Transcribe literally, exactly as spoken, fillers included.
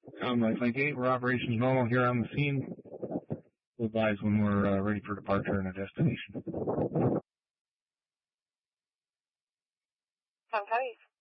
Um, Life ninety-eight, we're operations normal here on the scene. We'll advise when we're uh, ready for departure and a destination. Tom Cody.